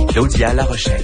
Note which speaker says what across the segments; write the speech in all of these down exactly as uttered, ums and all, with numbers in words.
Speaker 1: Claudia La Rochelle.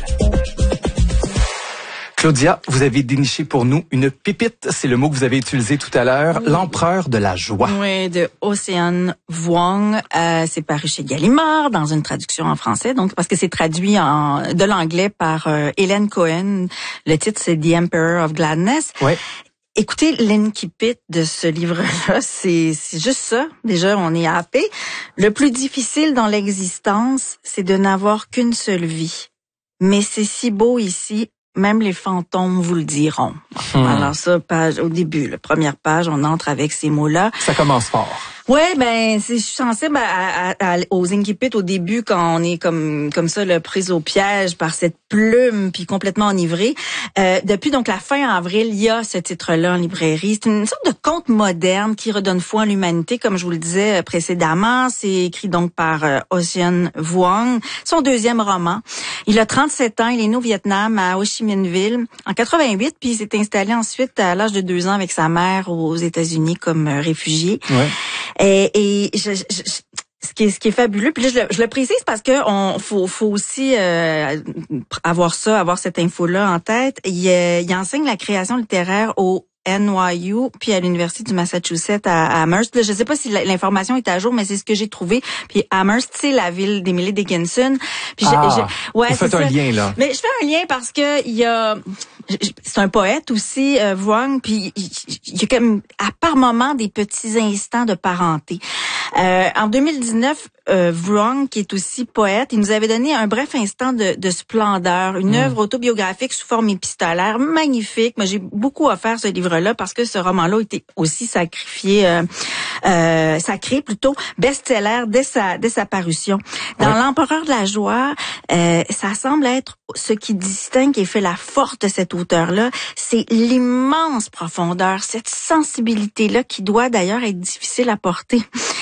Speaker 1: Claudia, vous avez déniché pour nous une pépite, c'est le mot que vous avez utilisé tout à l'heure, oui. L'empereur de la joie.
Speaker 2: Oui, de Ocean Vuong. Euh, c'est paru chez Gallimard dans une traduction en français, donc parce que c'est traduit en de l'anglais par euh, Hélène Cohen. Le titre, c'est The Emperor of Gladness.
Speaker 1: Oui.
Speaker 2: Écoutez, l'incipit de ce livre-là, c'est, c'est juste ça. Déjà, on est happé. Le plus difficile dans l'existence, c'est de n'avoir qu'une seule vie. Mais c'est si beau ici. Même les fantômes vous le diront. Hmm. Alors ça, page au début, la première page, on entre avec ces mots-là.
Speaker 1: Ça commence fort.
Speaker 2: Ouais, ben, c'est, je suis sensible à, à, à, aux incipits au début quand on est comme comme ça, le prise au piège par cette plume puis complètement enivré. Euh, depuis donc la fin avril, il y a ce titre-là en librairie. C'est une sorte de conte moderne qui redonne foi en l'humanité, comme je vous le disais précédemment. C'est écrit donc par euh, Ocean Vuong, son deuxième roman. Il a trente-sept ans, il est né au Vietnam, à Ho Chi Minh Ville, en quatre-vingt-huit, puis il s'est installé ensuite à l'âge de deux ans avec sa mère aux États-Unis comme euh, réfugié.
Speaker 1: Ouais.
Speaker 2: Et, et je, je, je, ce qui est, ce qui est fabuleux, puis là, je le, je le précise parce que on faut, faut aussi euh, avoir ça, avoir cette info-là en tête. Il, euh, il enseigne la création littéraire au N Y U puis à l'université du Massachusetts à Amherst. Là, je sais pas si l'information est à jour, mais c'est ce que j'ai trouvé. Puis Amherst, c'est la ville d'Emily Dickinson. Puis
Speaker 1: ah,
Speaker 2: j'ai, j'ai, ouais,
Speaker 1: vous faites
Speaker 2: c'est
Speaker 1: un
Speaker 2: ça.
Speaker 1: lien là.
Speaker 2: Mais je fais un lien parce que il y a, c'est un poète aussi, euh, Vuong, puis il y a comme à par moment des petits instants de parenté. Euh, en deux mille dix-neuf, euh, Vuong, qui est aussi poète, il nous avait donné un bref instant de, de splendeur, une mmh. œuvre autobiographique sous forme épistolaire magnifique. Moi, j'ai beaucoup offert ce livre-là parce que ce roman-là était aussi sacrifié, euh, euh, sacré plutôt, best-seller dès sa dès sa parution. Dans ouais. L'Empereur de la joie, euh, ça semble être ce qui distingue et fait la force de cet auteur-là, c'est l'immense profondeur, cette sensibilité-là qui doit d'ailleurs être difficile à porter.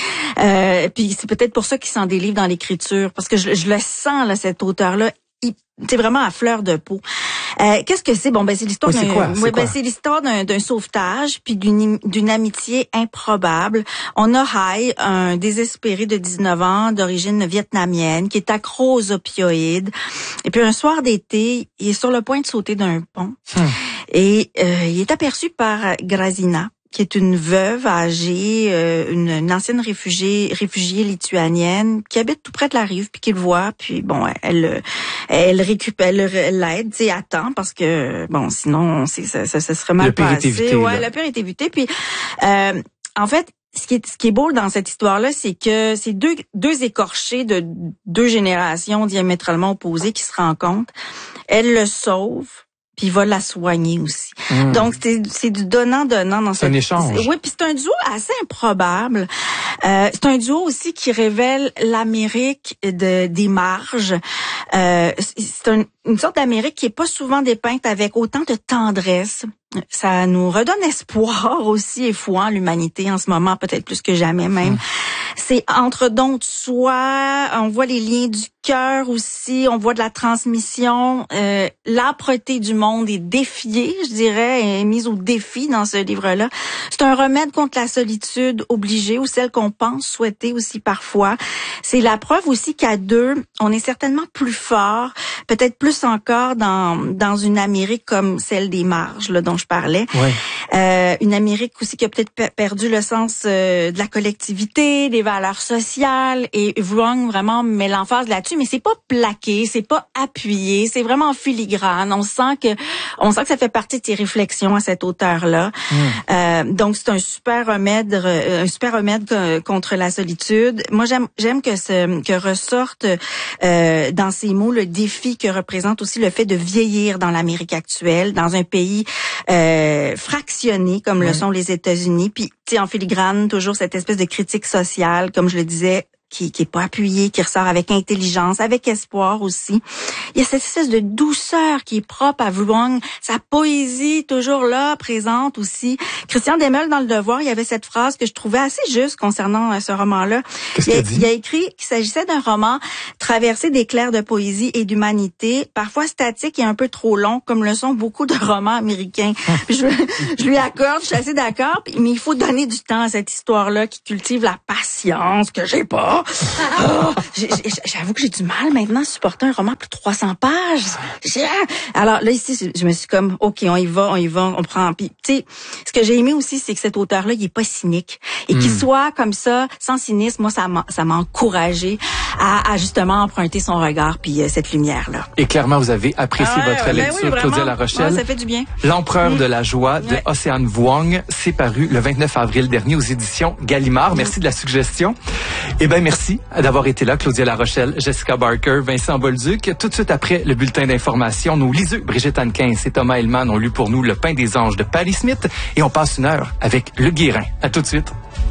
Speaker 2: Euh, puis c'est peut-être pour ça qu'il s'en délivre dans l'écriture, parce que je, je le sens là, cet auteur-là, c'est vraiment à fleur de peau. Euh, qu'est-ce que c'est? Bon, ben c'est l'histoire
Speaker 1: oui, c'est
Speaker 2: d'un,
Speaker 1: quoi? C'est,
Speaker 2: ouais,
Speaker 1: quoi?
Speaker 2: Ben, c'est l'histoire d'un, d'un sauvetage puis d'une, d'une amitié improbable. On a Hai, un désespéré de dix-neuf ans, d'origine vietnamienne, qui est accro aux opioïdes. Et puis un soir d'été, il est sur le point de sauter d'un pont. Hum. Et euh, il est aperçu par Grazina, qui est une veuve âgée, euh, une, une ancienne réfugiée, réfugiée lituanienne, qui habite tout près de la rive, puis qui le voit, puis bon, elle, elle récupère, elle l'aide, tu sais, à temps, parce que bon, sinon, c'est, ça, ça, ça serait mal
Speaker 1: le pire
Speaker 2: passé.
Speaker 1: Est évité,
Speaker 2: ouais,
Speaker 1: là.
Speaker 2: le pire est évité. Puis, euh, en fait, ce qui est, ce qui est beau dans cette histoire-là, c'est que c'est deux, deux écorchés de deux générations diamétralement opposées qui se rencontrent. Elle le sauve. Puis il va la soigner aussi. Mmh. Donc c'est c'est du donnant-donnant dans
Speaker 1: c'est
Speaker 2: cette...
Speaker 1: un échange.
Speaker 2: Oui, puis c'est un duo assez improbable. Euh, c'est un duo aussi qui révèle l'Amérique de des marges. Euh, c'est un, une sorte d'Amérique qui est pas souvent dépeinte avec autant de tendresse. Ça nous redonne espoir aussi et foi en l'humanité en ce moment, peut-être plus que jamais même. Mmh. C'est entre dons de soi, on voit les liens du cœur aussi, on voit de la transmission, euh, l'âpreté du monde est défiée, je dirais, est mise au défi dans ce livre-là. C'est un remède contre la solitude obligée ou celle qu'on pense souhaiter aussi parfois. C'est la preuve aussi qu'à deux, on est certainement plus fort, peut-être plus encore dans dans une Amérique comme celle des marges, là, dont je parlais.
Speaker 1: Ouais.
Speaker 2: Euh, une Amérique aussi qui a peut-être perdu le sens euh, de la collectivité, des valeurs sociales, et Vuong vraiment met l'emphase là-dessus, mais c'est pas plaqué, c'est pas appuyé, c'est vraiment filigrane. On sent que on sent que ça fait partie de tes réflexions à cet auteur-là. Mmh. Euh, donc c'est un super remède, un super remède contre la solitude. Moi j'aime j'aime que ce que ressorte euh, dans ces mots le défi que représente aussi le fait de vieillir dans l'Amérique actuelle, dans un pays euh, fractionné comme mmh. le sont les États-Unis. Puis tu sais, en filigrane toujours cette espèce de critique sociale, comme je le disais, qui qui est pas appuyé, qui ressort avec intelligence, avec espoir aussi. Il y a cette espèce de douceur qui est propre à Vuong, sa poésie toujours là, présente aussi. Christian Demel, dans Le Devoir, il y avait cette phrase que je trouvais assez juste concernant euh, ce roman-là.
Speaker 1: Qu'est-ce
Speaker 2: il, a,
Speaker 1: qu'il a dit?
Speaker 2: Il a écrit qu'il s'agissait d'un roman traversé d'éclairs de poésie et d'humanité, parfois statique et un peu trop long, comme le sont beaucoup de romans américains. Puis je, je lui accorde, je suis assez d'accord, mais il faut donner du temps à cette histoire-là qui cultive la patience que j'ai pas. oh, j'avoue que j'ai du mal maintenant à supporter un roman plus de trois cents pages. Alors là, ici, je me suis comme, OK, on y va, on y va, on prend... Puis, tu sais, ce que j'ai aimé aussi, c'est que cet auteur-là, il est pas cynique. Et mm. qu'il soit comme ça, sans cynisme, moi, ça m'a, ça m'a encouragé à, à justement emprunter son regard puis euh, cette lumière-là.
Speaker 1: Et clairement, vous avez apprécié ah ouais, votre ouais, lecture, oui, Claudia La Rochelle.
Speaker 2: Ouais, ça fait du bien.
Speaker 1: L'empereur mm. de la joie de ouais. Océane Vuong, c'est paru le vingt-neuf avril dernier aux éditions Gallimard. Mm. Merci de la suggestion. Eh ben merci d'avoir été là, Claudia La Rochelle, Jessica Barker, Vincent Bolduc. Tout de suite après le bulletin d'information, nos liseux, Brigitte Hannequin et Thomas Hellman ont lu pour nous Le Pain des anges de Patti Smith et on passe une heure avec Le Guérin. À tout de suite.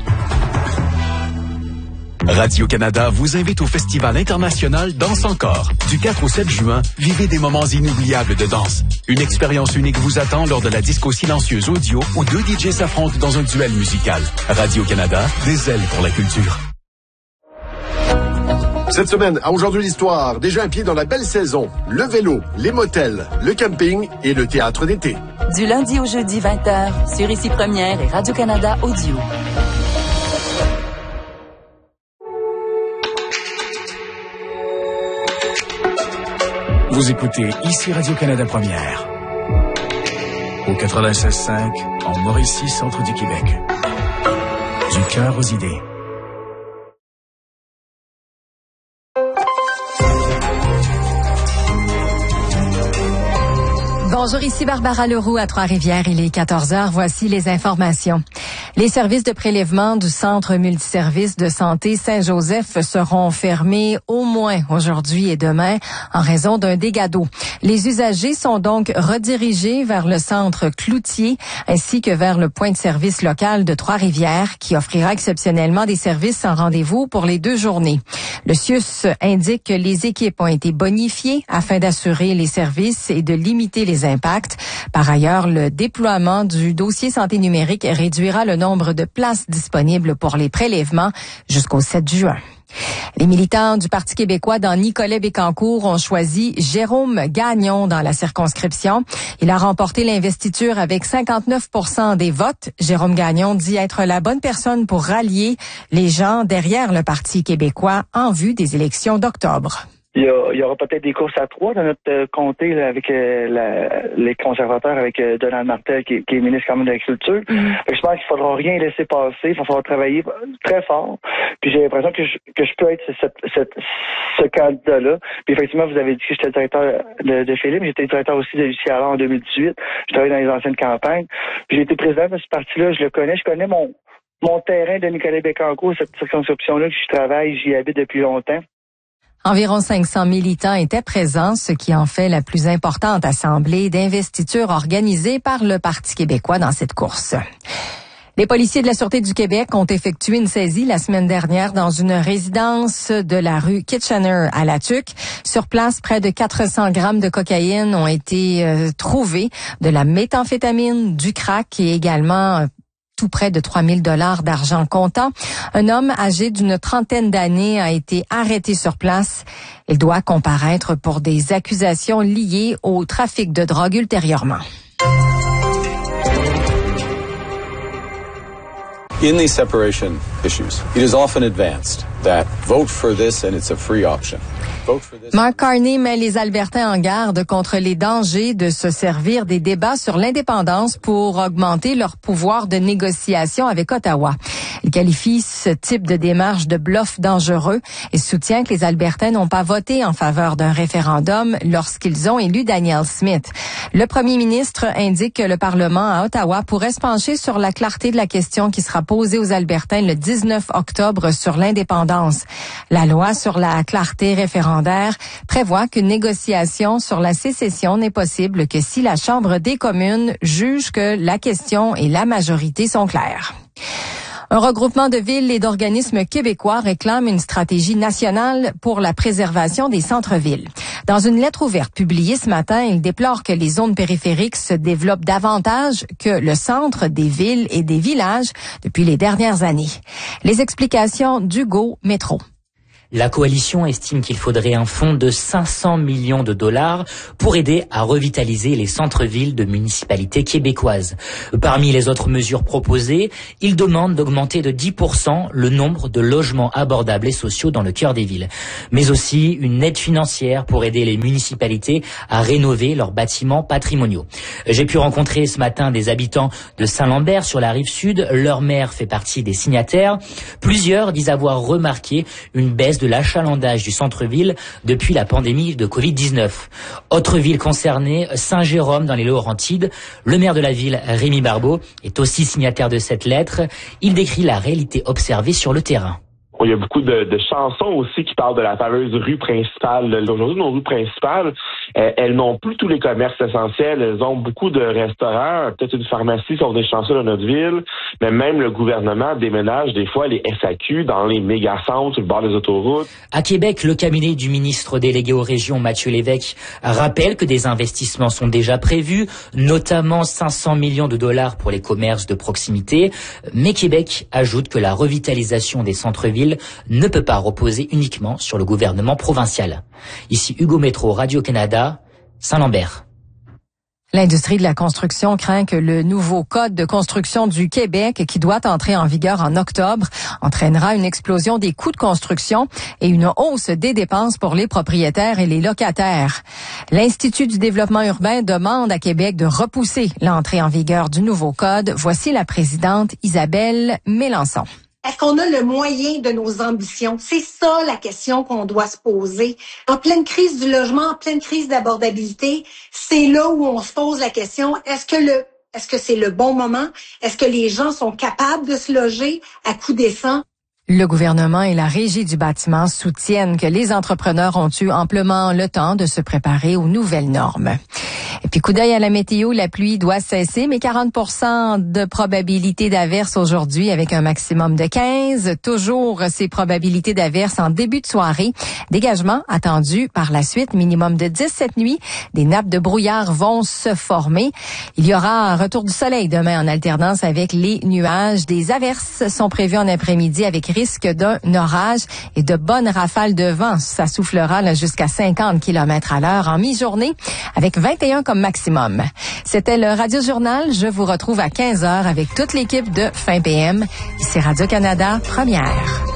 Speaker 3: Radio-Canada vous invite au Festival international Danse Encore. Du quatre au sept juin, vivez des moments inoubliables de danse. Une expérience unique vous attend lors de la disco silencieuse audio où deux D Js s'affrontent dans un duel musical. Radio-Canada, des ailes pour la culture.
Speaker 4: Cette semaine, à Aujourd'hui l'Histoire, déjà un pied dans la belle saison. Le vélo, les motels, le camping et le théâtre d'été.
Speaker 5: Du lundi au jeudi vingt heures, sur Ici Première et Radio-Canada Audio.
Speaker 3: Vous écoutez Ici Radio-Canada Première. Au quatre-vingt-seize cinq, en Mauricie, centre du Québec. Du cœur aux idées.
Speaker 6: Bonjour, ici Barbara Leroux à Trois-Rivières. Il est quatorze heures. Voici les informations. Les services de prélèvement du Centre multiservice de santé Saint-Joseph seront fermés au moins aujourd'hui et demain en raison d'un dégât d'eau. Les usagers sont donc redirigés vers le centre Cloutier ainsi que vers le point de service local de Trois-Rivières qui offrira exceptionnellement des services sans rendez-vous pour les deux journées. Le C I U S indique que les équipes ont été bonifiées afin d'assurer les services et de limiter les impacts. Par ailleurs, le déploiement du dossier santé numérique réduira le nombre de places disponibles pour les prélèvements jusqu'au sept juin. Les militants du Parti québécois dans Nicolet-Bécancour ont choisi Jérôme Gagnon dans la circonscription. Il a remporté l'investiture avec cinquante-neuf pour cent des votes. Jérôme Gagnon dit être la bonne personne pour rallier les gens derrière le Parti québécois en vue des élections d'octobre.
Speaker 7: Il y, a, il y aura peut-être des courses à trois dans notre euh, comté là, avec euh, la, les conservateurs, avec euh, Donald Martel qui, qui est ministre quand même de l'Agriculture. Mm-hmm. Je pense qu'il ne faudra rien laisser passer. Il va falloir travailler très fort. Puis j'ai l'impression que je, que je peux être cette, cette, ce candidat-là. Puis effectivement, vous avez dit que j'étais le directeur de, de Philippe. J'étais le directeur aussi de Lucie Allard en deux mille dix-huit. Je travaillais dans les anciennes campagnes. Puis j'ai été président de ce parti-là. Je le connais. Je connais mon, mon terrain de Nicolet-Bécancour, cette circonscription-là que je travaille. J'y habite depuis longtemps.
Speaker 6: Environ cinq cents militants étaient présents, ce qui en fait la plus importante assemblée d'investiture organisée par le Parti québécois dans cette course. Les policiers de la Sûreté du Québec ont effectué une saisie la semaine dernière dans une résidence de la rue Kitchener à La Tuque. Sur place, près de quatre cents grammes de cocaïne ont été euh, trouvés, de la méthamphétamine, du crack et également euh, tout près de trois mille dollars d'argent comptant. Un homme âgé d'une trentaine d'années a été arrêté sur place. Il doit comparaître pour des accusations liées au trafic de drogue ultérieurement.
Speaker 8: In these separation issues, it is often advanced that vote for this and it's a free option.
Speaker 6: Mark Carney met les Albertains en garde contre les dangers de se servir des débats sur l'indépendance pour augmenter leur pouvoir de négociation avec Ottawa. Il qualifie ce type de démarche de bluff dangereux et soutient que les Albertains n'ont pas voté en faveur d'un référendum lorsqu'ils ont élu Danielle Smith. Le premier ministre indique que le Parlement à Ottawa pourrait se pencher sur la clarté de la question qui sera posée aux Albertains le dix-neuf octobre sur l'indépendance. La loi sur la clarté référendaire prévoit qu'une négociation sur la sécession n'est possible que si la Chambre des communes juge que la question et la majorité sont claires. Un regroupement de villes et d'organismes québécois réclame une stratégie nationale pour la préservation des centres-villes. Dans une lettre ouverte publiée ce matin, il déplore que les zones périphériques se développent davantage que le centre des villes et des villages depuis les dernières années. Les explications d'Hugo Métro.
Speaker 9: La coalition estime qu'il faudrait un fonds de cinq cents millions de dollars pour aider à revitaliser les centres-villes de municipalités québécoises. Parmi les autres mesures proposées, il demande d'augmenter de dix pour cent le nombre de logements abordables et sociaux dans le cœur des villes, mais aussi une aide financière pour aider les municipalités à rénover leurs bâtiments patrimoniaux. J'ai pu rencontrer ce matin des habitants de Saint-Lambert sur la rive sud. Leur maire fait partie des signataires. Plusieurs disent avoir remarqué une baisse de l'achalandage du centre-ville depuis la pandémie de covid dix-neuf. Autre ville concernée, Saint-Jérôme dans les Laurentides. Le maire de la ville, Rémi Barbeau, est aussi signataire de cette lettre. Il décrit la réalité observée sur le terrain.
Speaker 10: Il y a beaucoup de, de chansons aussi qui parlent de la fameuse rue principale. Aujourd'hui, nos rues principales, elles, elles n'ont plus tous les commerces essentiels. Elles ont beaucoup de restaurants, peut-être une pharmacie si on est chanceux dans notre ville. Mais même le gouvernement déménage des fois les S A Q dans les méga-centres, sur le bord des autoroutes.
Speaker 9: À Québec, le cabinet du ministre délégué aux régions, Mathieu Lévesque, rappelle que des investissements sont déjà prévus, notamment cinq cents millions de dollars pour les commerces de proximité. Mais Québec ajoute que la revitalisation des centres-villes ne peut pas reposer uniquement sur le gouvernement provincial. Ici Hugo Métro, Radio-Canada, Saint-Lambert.
Speaker 6: L'industrie de la construction craint que le nouveau Code de construction du Québec, qui doit entrer en vigueur en octobre, entraînera une explosion des coûts de construction et une hausse des dépenses pour les propriétaires et les locataires. L'Institut du développement urbain demande à Québec de repousser l'entrée en vigueur du nouveau Code. Voici la présidente Isabelle Mélenchon.
Speaker 11: Est-ce qu'on a le moyen de nos ambitions? C'est ça la question qu'on doit se poser. En pleine crise du logement, en pleine crise d'abordabilité, c'est là où on se pose la question, est-ce que le, est-ce que c'est le bon moment? Est-ce que les gens sont capables de se loger à coût décent?
Speaker 6: Le gouvernement et la Régie du bâtiment soutiennent que les entrepreneurs ont eu amplement le temps de se préparer aux nouvelles normes. Et puis, coup d'œil à la météo, la pluie doit cesser, mais quarante pour cent de probabilité d'averse aujourd'hui avec un maximum de quinze. Toujours ces probabilités d'averse en début de soirée. Dégagement attendu par la suite, minimum de dix cette nuit. Des nappes de brouillard vont se former. Il y aura un retour du soleil demain en alternance avec les nuages. Des averses sont prévues en après-midi avec risque d'un orage et de bonnes rafales de vent. Ça soufflera là, jusqu'à cinquante kilomètres à l'heure en mi-journée avec vingt et un comme maximum. C'était le Radio Journal. Je vous retrouve à quinze heures avec toute l'équipe de Fin P M. Ici Radio-Canada, première.